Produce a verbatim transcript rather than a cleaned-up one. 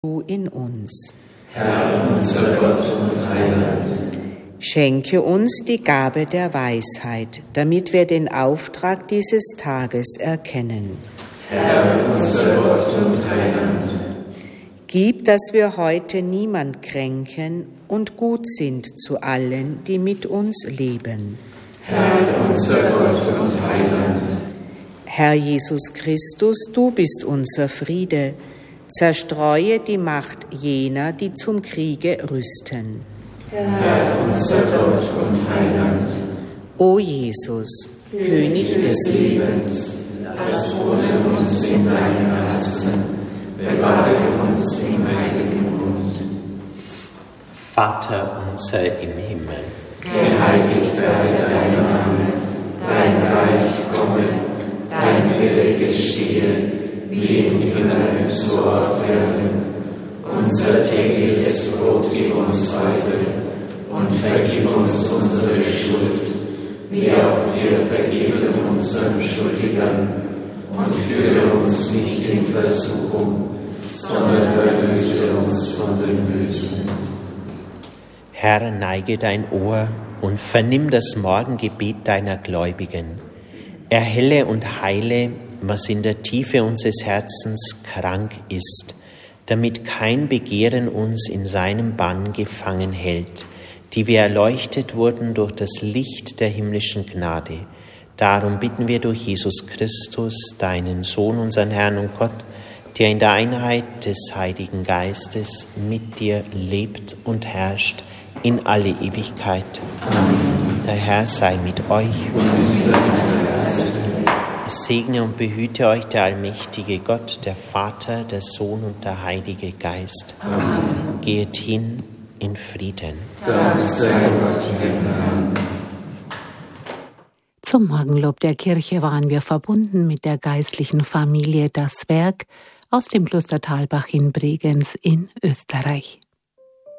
Du in uns. Herr, unser Gott und Heiland. Schenke uns die Gabe der Weisheit, damit wir den Auftrag dieses Tages erkennen. Herr, unser Gott und Heiland. Gib, dass wir heute niemand kränken und gut sind zu allen, die mit uns leben. Herr, unser Gott und Heiland. Herr Jesus Christus, du bist unser Friede. Zerstreue die Macht jener, die zum Kriege rüsten. Herr, unser Gott und Heiland. O Jesus, König des Lebens, lass wohnen uns in deinem Herzen, bewahre uns im heiligen Bund. Vater unser im Himmel, geheiligt werde dein Name, dein Reich komme, dein Wille geschehe, wie im Himmel so auf Erden. Unser tägliches Brot gib uns heute und vergib uns unsere Schuld, wie auch wir vergeben unseren Schuldigern. Und führe uns nicht in Versuchung, sondern erlöse uns von dem Bösen. Herr, neige dein Ohr und vernimm das Morgengebet deiner Gläubigen. Erhelle und heile, was in der Tiefe unseres Herzens krank ist, damit kein Begehren uns in seinem Bann gefangen hält, die wir erleuchtet wurden durch das Licht der himmlischen Gnade. Darum bitten wir durch Jesus Christus, deinen Sohn, unseren Herrn und Gott, der in der Einheit des Heiligen Geistes mit dir lebt und herrscht in alle Ewigkeit. Amen. Der Herr sei mit euch. Es segne und behüte euch der allmächtige Gott, der Vater, der Sohn und der Heilige Geist. Amen. Geht hin in Frieden. Dank sei Gott im Herrn. Zum Morgenlob der Kirche waren wir verbunden mit der geistlichen Familie Das Werk aus dem Kloster Thalbach in Bregenz in Österreich.